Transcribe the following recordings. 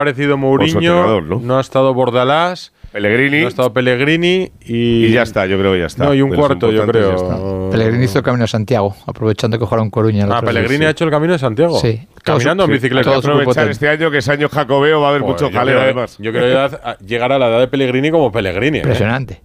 aparecido Mourinho, ¿no? Ha estado Bordalás, Pellegrini. No ha estado Pellegrini y ya está, yo creo que ya está. No, y un cuarto, yo creo. Pellegrini hizo el Camino de Santiago, aprovechando que jugaron Coruña. Pellegrini ha hecho el Camino de Santiago. Sí. Caminando en bicicleta. Hay que aprovechar este año, que es año jacobeo, va a haber mucho jaleo además. Yo quiero llegar a la edad de Pellegrini como Pellegrini. Impresionante.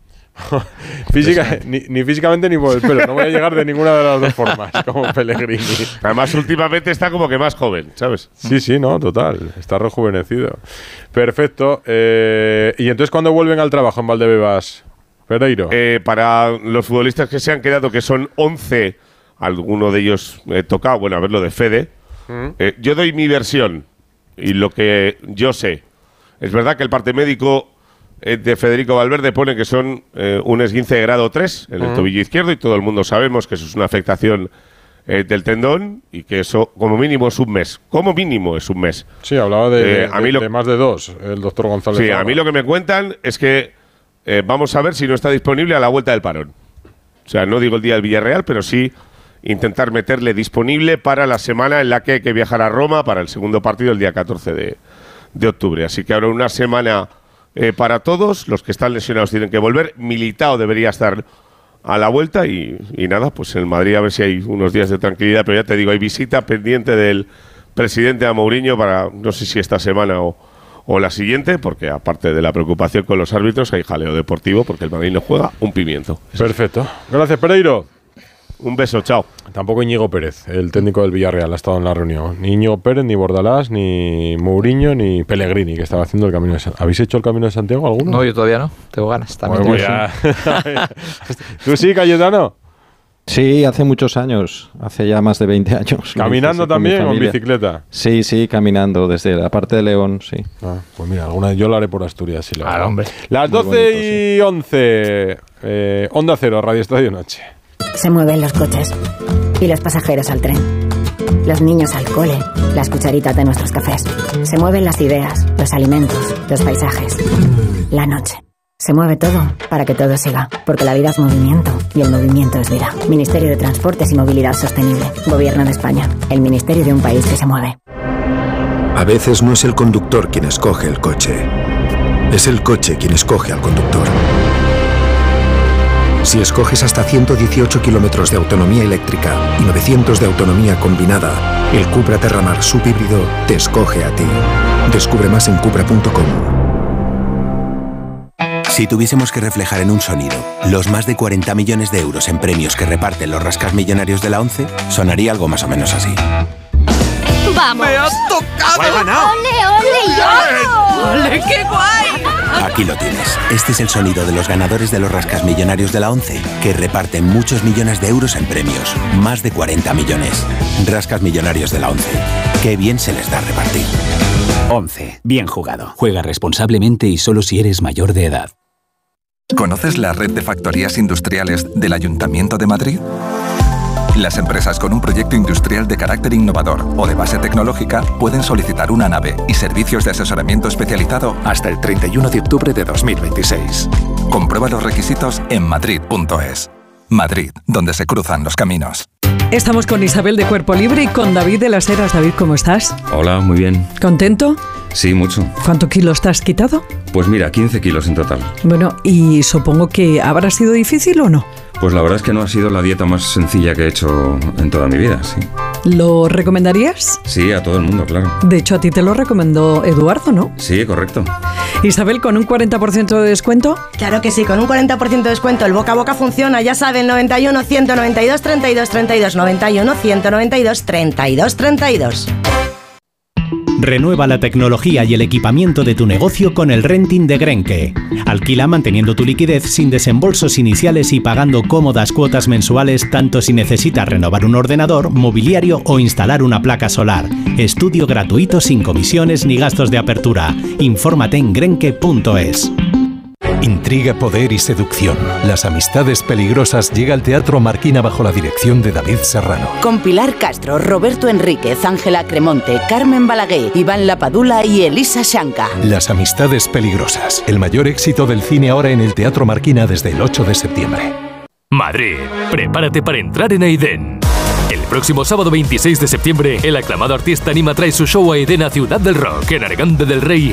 Ni físicamente ni por el pelo. No voy a llegar de ninguna de las dos formas como Pellegrini. Además, últimamente está como que más joven, ¿sabes? Sí, no, total. Está rejuvenecido. Perfecto. ¿Y entonces cuándo vuelven al trabajo en Valdebebas, Pereiro? Para los futbolistas que se han quedado, que son 11, alguno de ellos toca, bueno, a ver lo de Fede. Yo doy mi versión y lo que yo sé. Es verdad que el parte médico de Federico Valverde pone que son un esguince de grado 3 en el tobillo izquierdo, y todo el mundo sabemos que eso es una afectación del tendón y que eso como mínimo es un mes. Como mínimo es un mes. Sí, hablaba de más de 2, el doctor González. Sí, a mí lo que me cuentan es que vamos a ver si no está disponible a la vuelta del parón. O sea, no digo el día del Villarreal, pero sí intentar meterle disponible para la semana en la que hay que viajar a Roma para el segundo partido el día 14 de octubre. Así que ahora una semana para todos. Los que están lesionados tienen que volver. Militao debería estar a la vuelta y nada, pues en Madrid a ver si hay unos días de tranquilidad. Pero ya te digo, hay visita pendiente del presidente a Mourinho para, no sé si esta semana o la siguiente, porque aparte de la preocupación con los árbitros, hay jaleo deportivo porque el Madrid no juega un pimiento. Perfecto. Gracias, Pereiro. Un beso, chao. Tampoco Íñigo Pérez, el técnico del Villarreal, ha estado en la reunión. Ni Íñigo Pérez, ni Bordalás, ni Mourinho, ni Pellegrini, que estaba haciendo el Camino de Santiago. ¿Habéis hecho el Camino de Santiago alguno? No, yo todavía no. Tengo ganas. También ¿Tú sí, Cayetano? Sí, hace muchos años. Hace ya más de 20 años. ¿Caminando también o en bicicleta? Sí, caminando desde la parte de León, sí. Pues mira, yo lo haré por Asturias. Si lo hago. Hombre. Las 12 y 11. Onda Cero, Radio Estadio Noche. Se mueven los coches y los pasajeros al tren, los niños al cole, las cucharitas de nuestros cafés. Se mueven las ideas, los alimentos, los paisajes, la noche. Se mueve todo para que todo siga, porque la vida es movimiento y el movimiento es vida. Ministerio de Transportes y Movilidad Sostenible. Gobierno de España. El ministerio de un país que se mueve. A veces no es el conductor quien escoge el coche, es el coche quien escoge al conductor. Si escoges hasta 118 kilómetros de autonomía eléctrica y 900 de autonomía combinada, el Cupra Terramar subhíbrido te escoge a ti. Descubre más en Cupra.com. Si tuviésemos que reflejar en un sonido los más de 40 millones de euros en premios que reparten los rascasmillonarios de la ONCE, sonaría algo más o menos así. ¡Vamos! ¡Me has tocado! ¡He ganado! ¡Ole, ole! ¡Ole, qué guay! Aquí lo tienes. Este es el sonido de los ganadores de los rascasmillonarios de la ONCE, que reparten muchos millones de euros en premios. Más de 40 millones. Rascasmillonarios de la ONCE. ¡Qué bien se les da repartir! 11. Bien jugado. Juega responsablemente y solo si eres mayor de edad. ¿Conoces la red de factorías industriales del Ayuntamiento de Madrid? Las empresas con un proyecto industrial de carácter innovador o de base tecnológica pueden solicitar una nave y servicios de asesoramiento especializado hasta el 31 de octubre de 2026. Comprueba los requisitos en madrid.es. Madrid, donde se cruzan los caminos. Estamos con Isabel de Cuerpo Libre y con David de Las Heras. David, ¿cómo estás? Hola, muy bien. ¿Contento? Sí, mucho. ¿Cuántos kilos te has quitado? Pues mira, 15 kilos en total. Bueno, y supongo que habrá sido difícil o no. Pues la verdad es que no ha sido la dieta más sencilla que he hecho en toda mi vida, sí. ¿Lo recomendarías? Sí, a todo el mundo, claro. De hecho, a ti te lo recomendó Eduardo, ¿no? Sí, correcto. Isabel, ¿con un 40% de descuento? Claro que sí, con un 40% de descuento el boca a boca funciona, ya saben, 91 192 32 32, 91 192 32 32. Renueva la tecnología y el equipamiento de tu negocio con el renting de Grenke. Alquila manteniendo tu liquidez sin desembolsos iniciales y pagando cómodas cuotas mensuales tanto si necesitas renovar un ordenador, mobiliario o instalar una placa solar. Estudio gratuito sin comisiones ni gastos de apertura. Infórmate en grenke.es. Intriga, poder y seducción. Las amistades peligrosas llega al Teatro Marquina bajo la dirección de David Serrano. Con Pilar Castro, Roberto Enríquez, Ángela Cremonte, Carmen Balaguer, Iván Lapadula y Elisa Shanka. Las amistades peligrosas. El mayor éxito del cine ahora en el Teatro Marquina desde el 8 de septiembre. Madrid, prepárate para entrar en Aidén. El próximo sábado 26 de septiembre, el aclamado artista Anima trae su show a Aidén a Ciudad del Rock, en Arganda del Rey,